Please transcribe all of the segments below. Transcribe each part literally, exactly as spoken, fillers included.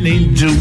need you.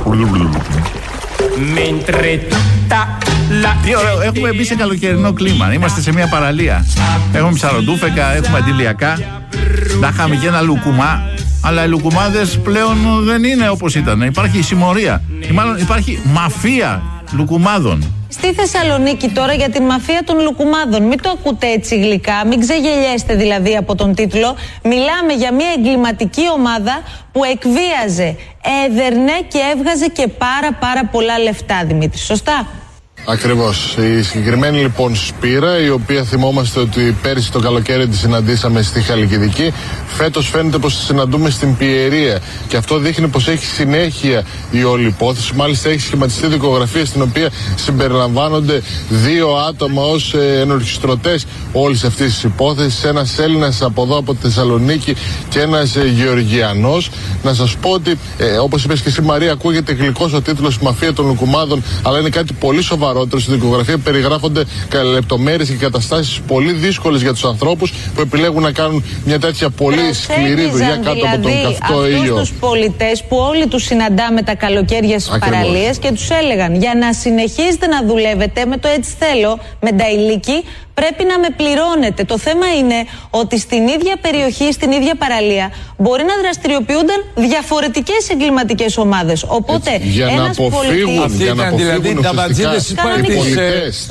Τι ωραίο, έχουμε μπει σε καλοκαιρινό κλίμα. Είμαστε σε μια παραλία. Έχουμε ψαροντούφεκα, έχουμε αντιλιακά. Να είχαμε και ένα λουκουμά. Αλλά οι λουκουμάδες πλέον δεν είναι όπως ήταν. Υπάρχει συμμορία. Ή μάλλον υπάρχει μαφία λουκουμάδων. Στη Θεσσαλονίκη τώρα για τη μαφία των λουκουμάδων. Μην το ακούτε έτσι γλυκά, μην ξεγελιέστε δηλαδή από τον τίτλο. Μιλάμε για μια εγκληματική ομάδα που εκβίαζε, έδερνε και έβγαζε και πάρα πάρα πολλά λεφτά, Δημήτρη. Σωστά? Ακριβώς. Η συγκεκριμένη λοιπόν Σπύρα, η οποία θυμόμαστε ότι πέρυσι το καλοκαίρι τη συναντήσαμε στη Χαλκιδική, φέτος φαίνεται πως τη συναντούμε στην Πιερία. Και αυτό δείχνει πως έχει συνέχεια η όλη υπόθεση. Μάλιστα έχει σχηματιστεί δικογραφία στην οποία συμπεριλαμβάνονται δύο άτομα ως ε, ενορχιστρωτές όλης αυτής της υπόθεσης. Ένας Έλληνας από εδώ από τη Θεσσαλονίκη και ένας ε, Γεωργιανός. Να σας πω ότι, ε, όπως είπες και εσύ Μαρία, ακούγεται γλυκός ο τίτλος «Μαφία των Λουκουμάδων», αλλά είναι κάτι πολύ σοβαρό. Στην δικογραφία περιγράφονται λεπτομέρειες και καταστάσεις πολύ δύσκολες για τους ανθρώπους που επιλέγουν να κάνουν μια τέτοια πολύ σκληρή δουλειά κάτω δηλαδή από τον καυτό ήλιο. Αυτούς τους πολιτές που όλοι τους συναντάμε τα καλοκαίρια στις παραλίες και τους έλεγαν για να συνεχίζετε να δουλεύετε με το έτσι θέλω, με τα ηλίκη, πρέπει να με πληρώνετε. Το θέμα είναι ότι στην ίδια περιοχή, στην ίδια παραλία, μπορεί να δραστηριοποιούνταν διαφορετικές εγκληματικές ομάδες. Οπότε, έτσι, για ένας να αποφύγουν, πολιτής... για να αποφύγουν ουσιαστικά οι πολιτές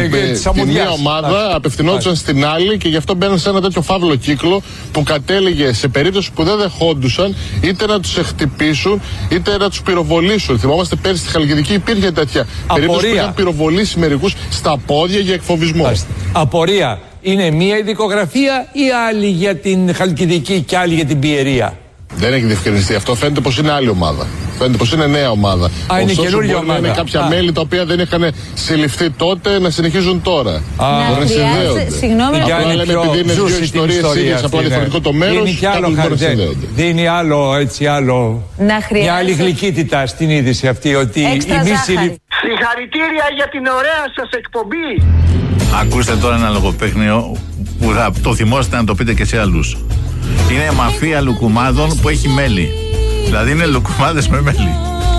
τη μία ομάδα απευθυνόντουσαν στην άλλη και γι' αυτό μπαίνουν σε ένα τέτοιο φαύλο κύκλο που κατέληγε σε περίπτωση που δεν δεχόντουσαν είτε να τους χτυπήσουν είτε να τους πυροβολήσουν. Θυμόμαστε πέρυσι στη Χαλκιδική υπήρχε τέτοια περίπτωση που είχαν πυροβολήσει μερικούς στα πόδια για εκφοβισμό. Απορία. Είναι μία η δικογραφία ή άλλη για την Χαλκιδική και άλλη για την Πιερία? Δεν έχει διευκρινιστεί αυτό. Φαίνεται πως είναι άλλη ομάδα. Φαίνεται πως είναι νέα ομάδα. Α, είναι καινούργια ομάδα. Είναι κάποια Α. μέλη τα οποία δεν είχαν συλληφθεί τότε να συνεχίζουν τώρα. Α, να συνδέονται. Συγγνώμη, απλά λέμε επειδή είναι δύο ιστορίες ίδιες, απλά διαφορετικό το μέρος, κάποιοι μπορεί να συνδέονται. Δίνει άλλο, έτσι, άλλο, μια άλλη γλυκύτητα στην είδηση αυτή, ότι η μη συλληφθή. Συγχαρητήρια για την ωραία σας εκπομπή. Ακούστε τώρα ένα λογοπαίχνιο που θα το θυμόσαστε να το πείτε και σε άλλους. Είναι μαφία λουκουμάδων που έχει μέλι. Δηλαδή είναι λουκουμάδες με μέλι.